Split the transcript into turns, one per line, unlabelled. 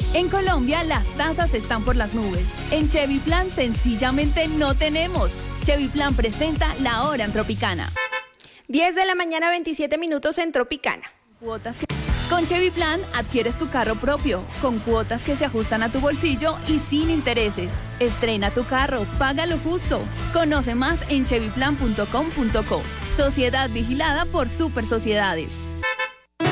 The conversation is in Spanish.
En Colombia las tasas están por las nubes. En Chevy Plan sencillamente no tenemos. Chevy Plan presenta La Hora en Tropicana.
10 de la mañana, 27 minutos en Tropicana.
Con Chevy Plan adquieres tu carro propio, con cuotas que se ajustan a tu bolsillo y sin intereses. Estrena tu carro, págalo justo. Conoce más en chevyplan.com.co. Sociedad vigilada por Super Sociedades.